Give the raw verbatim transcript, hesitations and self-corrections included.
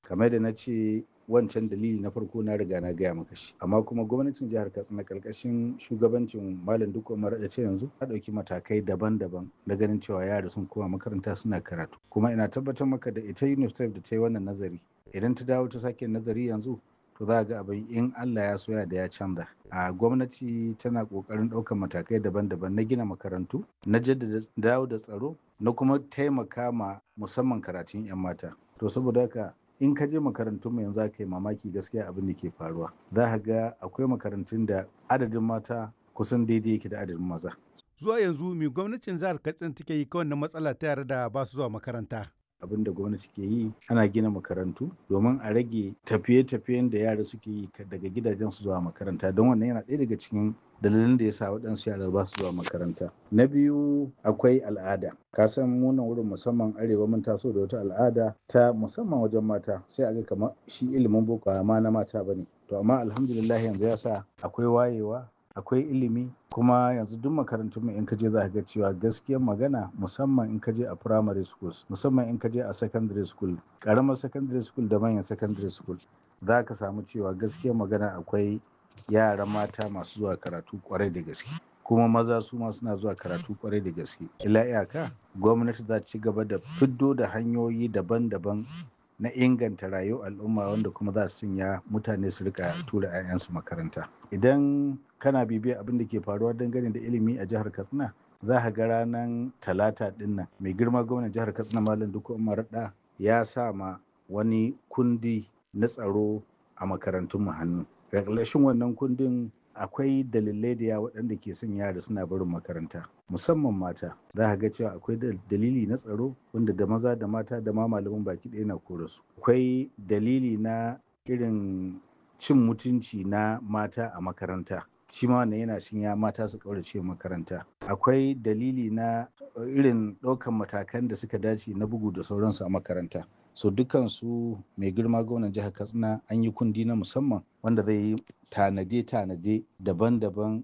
kamar da na ce wancan dalili na farko na riga na gaya maka shi, amma kuma gwamnatin jihar Katsina karkashin shugabancin Malam Dikko Umar Radda ta yanzu ta ɗauki matakai daban-daban na ganin cewa yara sun koma makaranta suna karatu, kuma ina tabbatar maka da ita UNICEF da ta yi wannan nazari idan ta dawo ta sake nazari yanzu to za ga abin in Allah ya soya da ya canza. A gwamnati tana kokarin ɗaukar matakai daban-daban na gina makarantu, na jaddada dawo da tsaro, na kuma taimaka ma musamman karatun 'yan mata. To saboda haka in ka je makarantun mu yanzu ka yi mamaki gaskiya abin da ke faruwa. Za ka ga akwai makarantun da adadin mata kusan daidai yake da adadin maza. Zuwa yanzu me gwamnatin jihar Katsina take yi kan wannan matsala ta yara da ba su zuwa makaranta? Abin da gwamnati ke yi ana gina makarantu domin a rage tafiye-tafiyen da yara suke yi daga gidajen su zuwa makaranta, don wannan yana ɗaya daga cikin dalilin da ya sa waɗansu yara ba su zuwa makaranta. Na biyu akwai al'ada. Ka san mu nan wurin musamman arewa mun taso da wata al'ada ta musamman wajen mata, sai a ga kamar shi ilimin boko ba ma na mata bane. To amma alhamdulillah yanzu ya sa akwai wayewa, akwai ilimi, kuma yanzu duk makarantun mu in ka je za ka ga cewa gaskiyar magana musamman in ka je a primary schools, musamman in ka je a secondary school, karamar secondary school da manyan secondary school, za ka samu cewa gaskiyar magana akwai yara mata masu zuwa karatu kwarai da gaske, kuma maza su ma suna zuwa karatu kwarai da gaske. Ila iyaka gwamnati za ta ci gaba da fiddo da hanyoyi daban-daban na inganta rayuwar al'umma wanda kuma za su sanya mutane su rika tura 'ya'yansu makaranta. Idan kana bibiya abin da ke faruwa dangane da ilimi a jihar Katsina, za ka ga ranar talata din nan mai girma gwamnan jihar Katsina Malam Dikko Umar Radda ya sa ma wani kundi na tsaro a makarantun mu hannu. Ƙarƙashin wannan kundin akwai dalilai da yawa waɗanda ke son yara suna barin makaranta, musamman mata. Za ka ga cewa akwai dalili na tsaro wanda da maza da mata da ma malaman baki ɗaya na kore su. Akwai dalili na irin cin mutunci na mata a makaranta, shi ma wannan yana sanya mata su ƙaurace makaranta. Akwai dalili na irin ɗaukan matakan da suka dace na bugu da sauransu a makaranta. So dukansu mai girma gwamnan jihar Katsina an yi kundi na musamman wanda zai yi tanade-tanade daban-daban